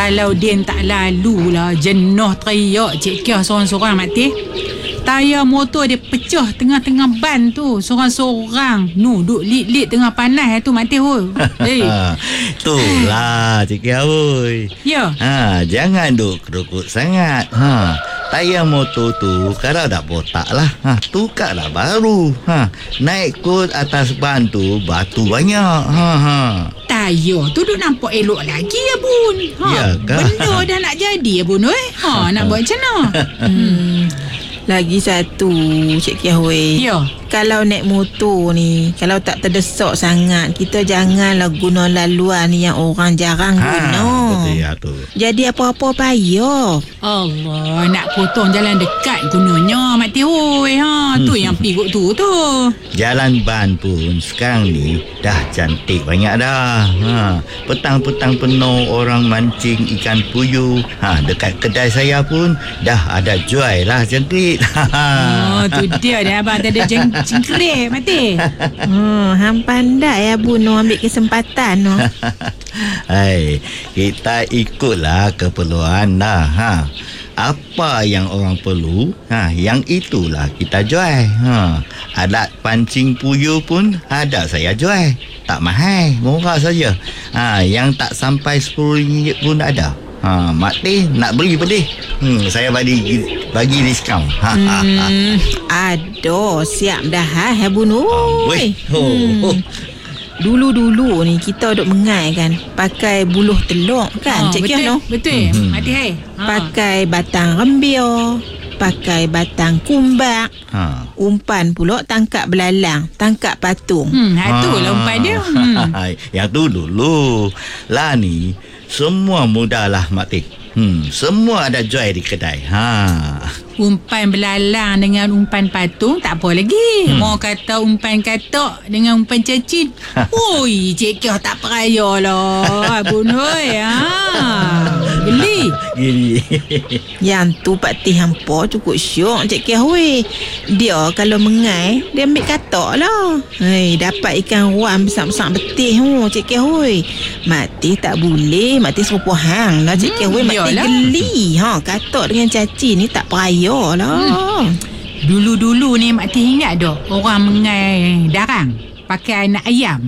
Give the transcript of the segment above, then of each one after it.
Kalau dia tak lalu lah, jenuh teriak Cik Kiah sorang-sorang Mak Teh. Tayar motor dia pecah tengah-tengah ban tu. Sorang-sorang. Duk lit-lit tengah panas tu Mak Teh. Hey. Itulah Cik Kiah oi. Ya. Jangan duk kerukut sangat. Tayar motor tu kalau dah botak lah, tukarlah baru. Naik kot atas ban tu batu banyak. Tayar tu duk nampak elok lagi ya Bun. Ya kah? Benda dah nak jadi ya Bun. Nak buat macam mana? Lagi satu Cik Kiah weh. Ya. Kalau naik motor ni, kalau tak terdesak sangat, kita janganlah guna laluan yang orang jarang guna. Betul ya tu. Jadi apa-apa payah. Allah, nak potong jalan dekat gunanya Mak Teh. Tu yang pigut tu. Jalan ban pun sekarang ni dah cantik banyak dah. Petang-petang penuh orang mancing ikan puyuh. Dekat kedai saya pun dah ada jual lah jengkrik. Tu dia dah abang tadi jengkrik Mak Teh. Hang pandai ya Bun ambil kesempatan no. Hai, kita ikutlah keperluan dah. Apa yang orang perlu, yang itulah kita jual. Alat pancing puyuh pun ada saya jual. Tak mahal, murah saja. Yang tak sampai RM10 pun ada. Mak Teh nak beli pedih. Saya bagi diskaun. Aduh, siap dah ya Bun. Dulu-dulu ni kita duk mengai kan, pakai buluh telur kan Cik Kiah no? Betul. Mak Teh. Pakai batang rembia, pakai batang kumbak. Umpan pula tangkap belalang, tangkap patung. Itulah umpan dia. Yang tu dulu. Lah ni semua mudahlah Mak Teh. Semua ada jual di kedai. Umpan belalang dengan umpan patung tak apa lagi. Mau kata umpan katak dengan umpan cacing. Oi, Cik Kiah tak peraya lah. Abun Geli. Yang tu Pak Teh hampa cukup syok Cik Kiah weh. Dia kalau mengai, dia ambil katak lah. Dapat ikan ruam besar-besar betih Cik Kiah weh. Mak Teh tak boleh. Mak Teh serupa hang lah Cik Kiah weh. Mak Teh geli. Katak dengan cacing ni tak peraya lah. Dulu-dulu ni Mak Teh ingat dah orang mengai darang pakai anak ayam.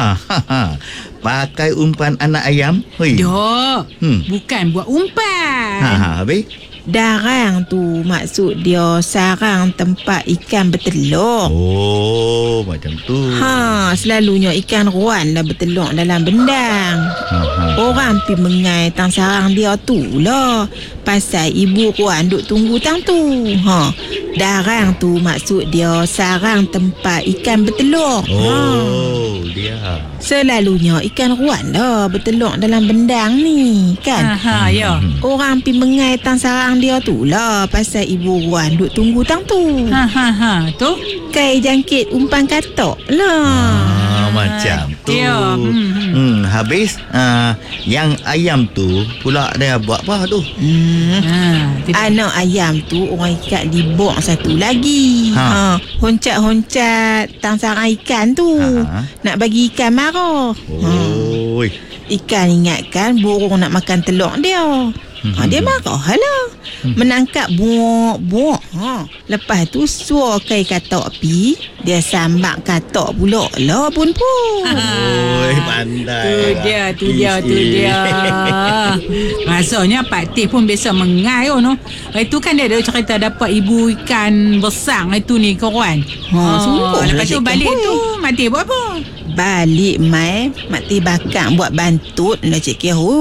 Pakai umpan anak ayam. Dah. Bukan buat umpan. Habis? Darang tu maksud dia sarang tempat ikan bertelur. Oh, macam tu. Selalunya ikan ruan lah bertelur dalam bendang. Orang pi mengai tang sarang dia tu lah. Pasal ibu ruan duk tunggu tang tu. Darang tu maksud dia sarang tempat ikan bertelur. Dia. Selalunya ikan ruan lah bertelur dalam bendang ni kan. Ya. Orang pi mengai tang sarang dia tu lah. Pasal ibu ruan duk tunggu tang tu. Tu Kai jangkit umpan katak lah. Macam tu. Ya. Habis yang ayam tu pula dia buat apa tu? Anak ayam tu orang ikat di bok satu lagi. Honcat-honcat tang sarang ikan tu. Nak bagi ikan marah. Ikan ingatkan burung nak makan telur dia. Dia marah lah. Menangkap buak-buak. Lepas tu suar kai katak pi, dia sambak katak pula lah pun. Pandai. Tu dia. Rasanya Pak Teh pun biasa mengai Itu kan dia ada cerita dapat ibu ikan besar itu ni kawan. Lepas tu balik tu Mak Teh buat apa? Balik mai Mak Teh bakar buat bantut lah Cik Kiah.